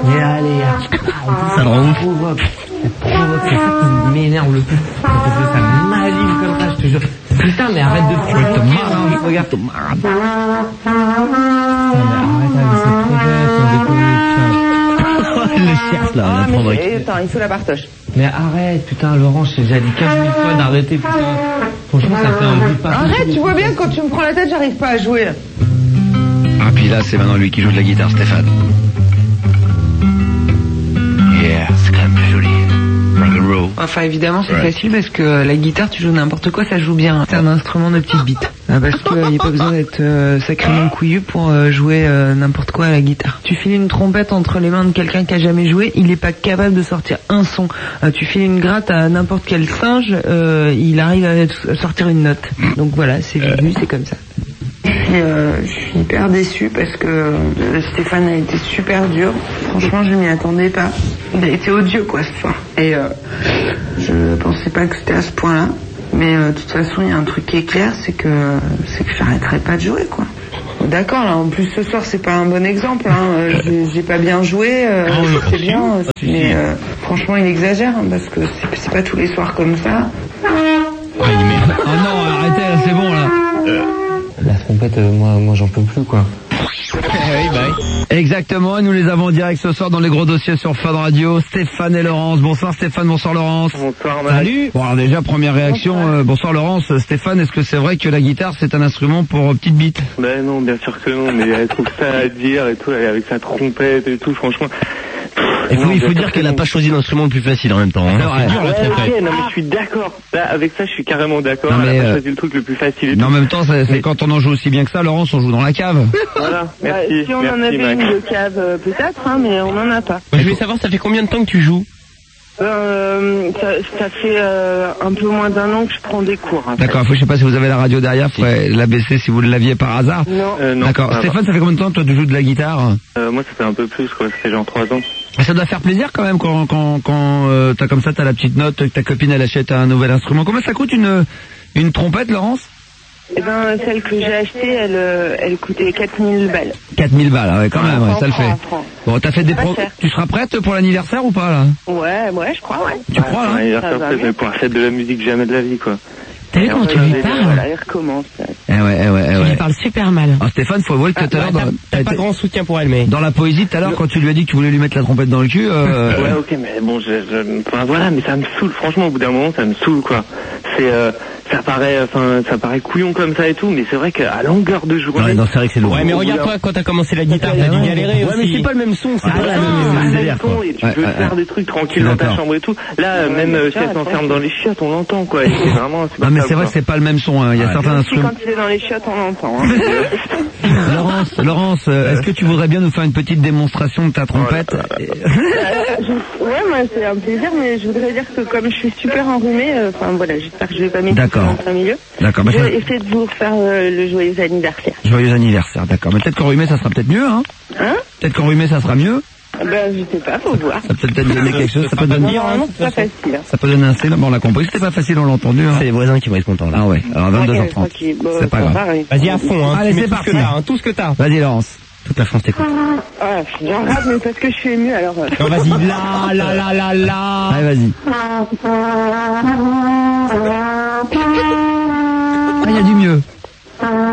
Mais allez, ça le rend ouf. C'est ça qui m'énerve le plus. Parce que ça m'allume comme ça, je te jure. Putain, mais arrête de fumer, te marre, regarde, te marre. Non, mais arrête avec cette trompette, on déconne, Il le cherche là, Ah, mais attends, il faut la partoche. mais arrête, putain, Laurent, je t'ai déjà dit 15 000 fois d'arrêter, putain. Franchement, ça fait un bruit pas. Arrête, tu vois bien, quand tu me prends la tête, j'arrive pas à jouer. Ah, puis là, c'est maintenant lui qui joue de la guitare, Stéphane. Yeah, c'est quand même plus joli. Rock'n'roll. Enfin, évidemment, c'est facile parce que la guitare, tu joues n'importe quoi, ça joue bien. C'est un instrument de petite bite. Parce qu'il n'y a pas besoin d'être sacrément couillu pour jouer n'importe quoi à la guitare. Tu files une trompette entre les mains de quelqu'un qui a jamais joué, il est pas capable de sortir un son. Tu files une gratte à n'importe quel singe, il arrive à sortir une note. Donc voilà, c'est vu, c'est comme ça. Je suis hyper déçue parce que Stéphane a été super dur. Franchement, je m'y attendais pas. Il a été odieux, quoi, ce soir. Et je pensais pas que c'était à ce point-là. Mais de toute façon, il y a un truc qui est clair, c'est que j'arrêterai pas de jouer, quoi. D'accord, là, en plus ce soir, c'est pas un bon exemple. Hein. J'ai pas bien joué, c'est bien. Mais franchement, il exagère hein, parce que c'est pas tous les soirs comme ça. Oh non, arrêtez, là, c'est bon là. La trompette, moi j'en peux plus, quoi. Exactement, nous les avons en direct ce soir dans les gros dossiers sur Fun Radio, Stéphane et Laurence. Bonsoir Stéphane, bonsoir Laurence. Bonsoir Max. Salut. Bon alors déjà première réaction, bonsoir Laurence. Stéphane, est-ce que c'est vrai que la guitare c'est un instrument pour petite bite? Ben non, bien sûr que non, mais elle trouve ça à dire et tout, avec sa trompette et tout, franchement. Il faut dire qu'elle a pas choisi l'instrument le plus facile en même temps. Hein. C'est dur, la trompette. Non mais je suis d'accord. Là, avec ça, je suis carrément d'accord. Elle a pas choisi le truc le plus facile et tout. Mais en même temps, c'est quand on en joue aussi bien que ça, Laurence, on joue dans la cave. Voilà, merci. Si on en avait Max. une de cave, peut-être, hein, mais on en a pas. Je voulais savoir, ça fait combien de temps que tu joues? Ça fait un peu moins d'un an que je prends des cours. D'accord, je sais pas si vous avez la radio derrière, faudrait la baisser si vous l'aviez par hasard. Non. Non. D'accord. Stéphane, ça fait combien de temps que toi tu joues de la guitare? Moi, ça fait un peu plus, quoi. Ça fait genre 3 ans. Ça doit faire plaisir quand même quand t'as comme ça, t'as la petite note, que ta copine elle achète un nouvel instrument. Combien ça coûte une trompette, Laurence? Eh ben, celle que j'ai achetée, elle coûtait 4000 balles. 4000 balles, ouais, quand même, ouais, ça le fait. Francs. Bon, t'as fait des Pas cher. Tu seras prête pour l'anniversaire ou pas, là? Ouais, je crois, ouais. Tu crois, hein? Il va Ça faire va peut-être, bien. mais pour faire de la musique jamais de la vie, quoi. T'as vu comment tu lui parles? Voilà, il recommence. Tu lui parles super mal. Ah, Stéphane, faut avouer que tout à l'heure, T'as pas grand soutien pour elle, mais... dans la poésie, tout à l'heure, quand tu lui as dit que tu voulais lui mettre la trompette dans le cul, Ouais, ok, mais bon, enfin, voilà, mais ça me saoule, franchement, au bout d'un moment, ça me saoule, quoi. Ça paraît couillon comme ça et tout, mais c'est vrai qu'à longueur de journée... non, c'est vrai que c'est lourd. Ouais, mais regarde-toi, quand t'as commencé la guitare, t'as dû galérer aussi. Ouais, mais c'est pas le même son, c'est pas la c'est même le délire, quoi. son, et tu Ouais, peux ouais, faire ouais. des trucs Je tranquilles suis dans ta d'accord. chambre et tout. Là, même si elle s'enferme dans les chiottes, on l'entend, quoi. Et c'est vraiment... Non, mais c'est vrai que c'est pas le même son, hein. Il y a certains Si instruments. quand il est dans les chiottes, on l'entend. Hein. Laurence, est-ce que tu voudrais bien nous faire une petite démonstration de ta trompette? Ouais, moi c'est un plaisir, mais je voudrais dire que comme je suis super enrhumée, enfin voilà, j'espère que je vais pas m'étouffer D'accord. en plein milieu. D'accord, Je vais essayer de vous refaire le joyeux anniversaire. Joyeux anniversaire, d'accord. Mais peut-être qu'enrhumé, ça sera peut-être mieux, hein? Hein? Peut-être qu'enrhumé, ça sera mieux. Ben je sais pas, faut voir. Ça peut peut-être donner quelque chose, ça peut donner... Normalement c'est pas facile. Ça peut donner un signe. Bon, on l'a compris, c'était pas facile, on l'a entendu, hein. C'est les voisins qui vont être contents, là. Ah ouais, alors 22h30. Tranquille, bon, C'est pas ça grave. va, oui. Vas-y à fond, hein. Allez, Tu mets c'est tout ce que parti. t'as, hein, tout ce que t'as. Vas-y, Laurence. Toute la France t'écoute. Ah, j'en rate, mais parce que je suis émue alors. Non, vas-y, là. Allez, vas-y. Ah, il y a du mieux.